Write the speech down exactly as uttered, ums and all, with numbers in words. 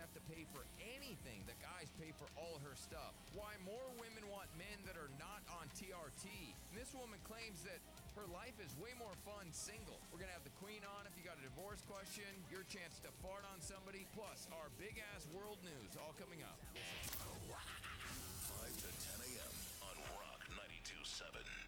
have to pay for anything that guys pay for all her stuff. Why more women want men that are not on T R T. And this woman claims that her life is way more fun single. We're going to have the queen on if you got a divorce question, your chance to fart on somebody, plus our big-ass world news all coming up. five to ten a.m. on Rock ninety-two point seven.